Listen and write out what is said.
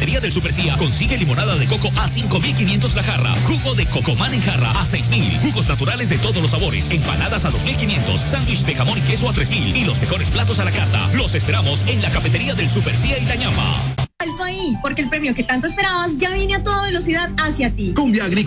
cafetería del Super Cia consigue limonada de coco a 5.500 la jarra, jugo de Cocomán en jarra a 6.000, jugos naturales de todos los sabores, empanadas a 2.500, sándwich de jamón y queso a 3.000 y los mejores platos a la carta. Los esperamos en la cafetería del Super Cia y Dañapa. Alto ahí, porque el premio que tanto esperabas ya viene a toda velocidad hacia ti. Cumbia